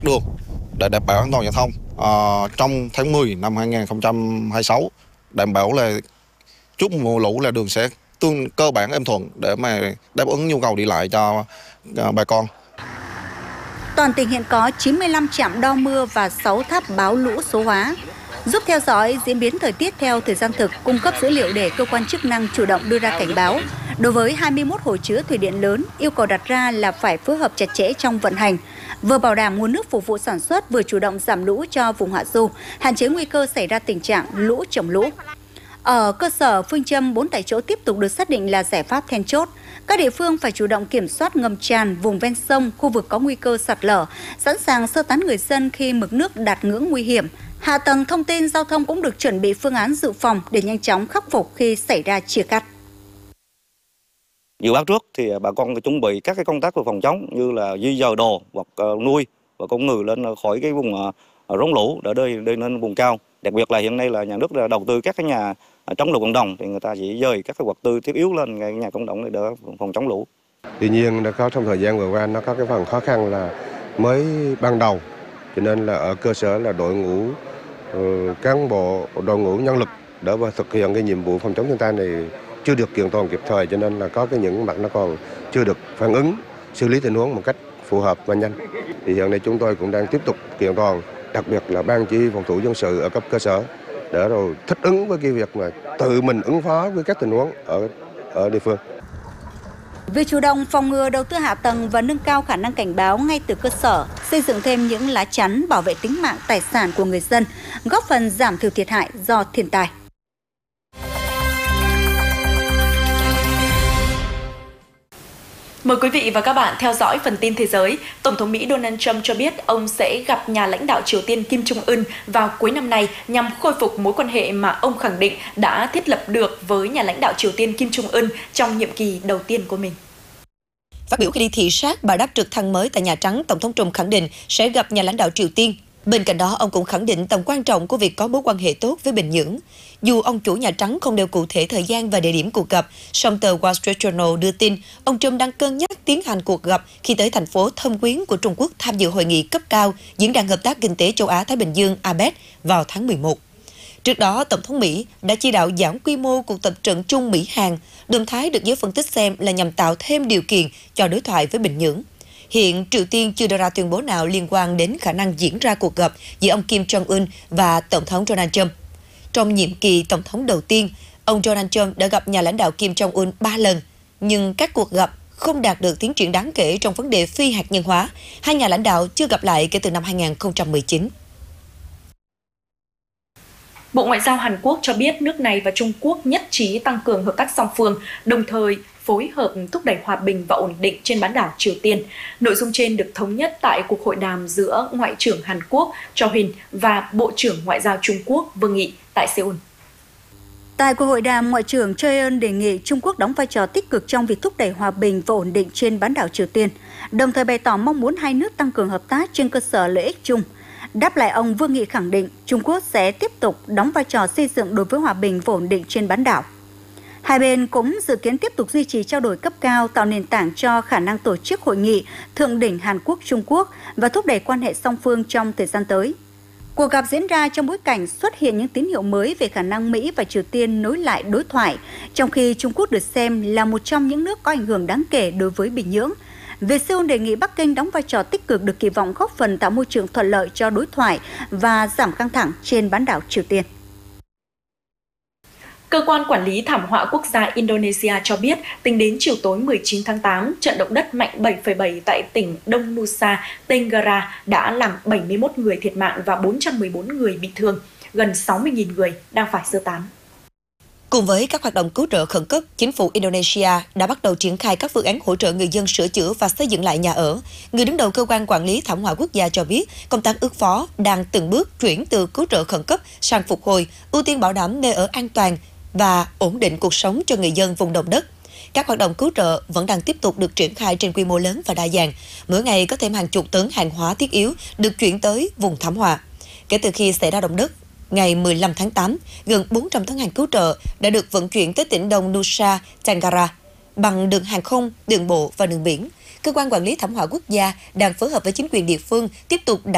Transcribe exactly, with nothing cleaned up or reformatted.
đường để đảm bảo an toàn giao thông. À, trong tháng mười năm hai nghìn không trăm hai mươi sáu, đảm bảo là trước mùa lũ là đường sẽ tương cơ bản êm thuận để mà đáp ứng nhu cầu đi lại cho uh, bà con. Toàn tỉnh hiện có chín mươi lăm trạm đo mưa và sáu tháp báo lũ số hóa, giúp theo dõi diễn biến thời tiết theo thời gian thực, cung cấp dữ liệu để cơ quan chức năng chủ động đưa ra cảnh báo. Đối với hai mươi mốt hồ chứa thủy điện lớn, yêu cầu đặt ra là phải phối hợp chặt chẽ trong vận hành, vừa bảo đảm nguồn nước phục vụ sản xuất, vừa chủ động giảm lũ cho vùng hạ du, hạn chế nguy cơ xảy ra tình trạng lũ trồng lũ. Ở cơ sở, phương châm bốn tại chỗ tiếp tục được xác định là giải pháp then chốt. Các địa phương phải chủ động kiểm soát ngầm tràn, vùng ven sông, khu vực có nguy cơ sạt lở, sẵn sàng sơ tán người dân khi mực nước đạt ngưỡng nguy hiểm. Hạ tầng thông tin giao thông cũng được chuẩn bị phương án dự phòng để nhanh chóng khắc phục khi xảy ra chia cắt. Dự báo trước thì bà con chuẩn bị các cái công tác về phòng chống như là di dời đồ hoặc nuôi và con người lên khỏi cái vùng rốn lũ để đưa đi lên vùng cao. Đặc biệt là hiện nay là nhà nước đầu tư các cái nhà chống lũ cộng đồng thì người ta chỉ dời các cái vật tư thiết yếu lên cái nhà cộng đồng để đỡ phòng chống lũ. Tuy nhiên đã có trong thời gian vừa qua nó có cái phần khó khăn là mới ban đầu, cho nên là ở cơ sở là đội ngũ uh, cán bộ, đội ngũ nhân lực để mà thực hiện cái nhiệm vụ phòng chống thiên tai này chưa được kiện toàn kịp thời, cho nên là có cái những mặt nó còn chưa được phản ứng, xử lý tình huống một cách phù hợp và nhanh. Thì hiện nay chúng tôi cũng đang tiếp tục kiện toàn, đặc biệt là ban chỉ huy phòng thủ dân sự ở cấp cơ sở để rồi thích ứng với cái việc mà tự mình ứng phó với các tình huống ở ở địa phương. Việc chủ động phòng ngừa, đầu tư hạ tầng và nâng cao khả năng cảnh báo ngay từ cơ sở, xây dựng thêm những lá chắn bảo vệ tính mạng tài sản của người dân, góp phần giảm thiểu thiệt hại do thiên tai. Mời quý vị và các bạn theo dõi phần tin thế giới. Tổng thống Mỹ Donald Trump cho biết ông sẽ gặp nhà lãnh đạo Triều Tiên Kim Jong Un vào cuối năm nay nhằm khôi phục mối quan hệ mà ông khẳng định đã thiết lập được với nhà lãnh đạo Triều Tiên Kim Jong Un trong nhiệm kỳ đầu tiên của mình. Phát biểu khi đi thị sát bà đáp trực thăng mới tại Nhà Trắng, Tổng thống Trump khẳng định sẽ gặp nhà lãnh đạo Triều Tiên. Bên cạnh đó, ông cũng khẳng định tầm quan trọng của việc có mối quan hệ tốt với Bình Nhưỡng. Dù ông chủ Nhà Trắng không nêu cụ thể thời gian và địa điểm cuộc gặp, song tờ Wall Street Journal đưa tin ông Trump đang cân nhắc tiến hành cuộc gặp khi tới thành phố thâm quyến của Trung Quốc tham dự hội nghị cấp cao Diễn đàn Hợp tác Kinh tế Châu Á-Thái Bình Dương a pếc vào tháng mười một. Trước đó, Tổng thống Mỹ đã chỉ đạo giảm quy mô cuộc tập trận chung Mỹ-Hàn, động thái được giới phân tích xem là nhằm tạo thêm điều kiện cho đối thoại với Bình Nhưỡng. Hiện Triều Tiên chưa đưa ra tuyên bố nào liên quan đến khả năng diễn ra cuộc gặp giữa ông Kim Jong-un và Tổng thống Donald Trump. Trong nhiệm kỳ Tổng thống đầu tiên, ông Donald Trump đã gặp nhà lãnh đạo Kim Jong-un ba lần, nhưng các cuộc gặp không đạt được tiến triển đáng kể trong vấn đề phi hạt nhân hóa. Hai nhà lãnh đạo chưa gặp lại kể từ năm hai nghìn không trăm mười chín. Bộ Ngoại giao Hàn Quốc cho biết nước này và Trung Quốc nhất trí tăng cường hợp tác song phương, đồng thời phối hợp thúc đẩy hòa bình và ổn định trên bán đảo Triều Tiên. Nội dung trên được thống nhất tại cuộc hội đàm giữa Ngoại trưởng Hàn Quốc Cho Hin và Bộ trưởng Ngoại giao Trung Quốc Vương Nghị tại Seoul. Tại cuộc hội đàm, Ngoại trưởng Choi Eun đề nghị Trung Quốc đóng vai trò tích cực trong việc thúc đẩy hòa bình và ổn định trên bán đảo Triều Tiên, đồng thời bày tỏ mong muốn hai nước tăng cường hợp tác trên cơ sở lợi ích chung. Đáp lại, ông Vương Nghị khẳng định Trung Quốc sẽ tiếp tục đóng vai trò xây dựng đối với hòa bình và ổn định trên bán đảo. Hai bên cũng dự kiến tiếp tục duy trì trao đổi cấp cao, tạo nền tảng cho khả năng tổ chức hội nghị thượng đỉnh Hàn Quốc-Trung Quốc và thúc đẩy quan hệ song phương trong thời gian tới. Cuộc gặp diễn ra trong bối cảnh xuất hiện những tín hiệu mới về khả năng Mỹ và Triều Tiên nối lại đối thoại, trong khi Trung Quốc được xem là một trong những nước có ảnh hưởng đáng kể đối với Bình Nhưỡng. Về Seoul đề nghị Bắc Kinh đóng vai trò tích cực được kỳ vọng góp phần tạo môi trường thuận lợi cho đối thoại và giảm căng thẳng trên bán đảo Triều Tiên. Cơ quan Quản lý Thảm họa Quốc gia Indonesia cho biết, tính đến chiều tối mười chín tháng tám, trận động đất mạnh bảy phẩy bảy tại tỉnh Đông Nusa Tenggara đã làm bảy mươi mốt người thiệt mạng và bốn trăm mười bốn người bị thương. Gần sáu mươi nghìn người đang phải sơ tán. Cùng với các hoạt động cứu trợ khẩn cấp, chính phủ Indonesia đã bắt đầu triển khai các phương án hỗ trợ người dân sửa chữa và xây dựng lại nhà ở. Người đứng đầu Cơ quan Quản lý Thảm họa Quốc gia cho biết, công tác ứng phó đang từng bước chuyển từ cứu trợ khẩn cấp sang phục hồi, ưu tiên bảo đảm nơi ở an toàn và ổn định cuộc sống cho người dân vùng động đất. Các hoạt động cứu trợ vẫn đang tiếp tục được triển khai trên quy mô lớn và đa dạng. Mỗi ngày có thêm hàng chục tấn hàng hóa thiết yếu được chuyển tới vùng thảm họa. Kể từ khi xảy ra động đất, ngày mười lăm tháng tám, gần bốn trăm tấn hàng cứu trợ đã được vận chuyển tới tỉnh Đông Nusa Tenggara bằng đường hàng không, đường bộ và đường biển. Cơ quan Quản lý Thảm họa Quốc gia đang phối hợp với chính quyền địa phương tiếp tục đảm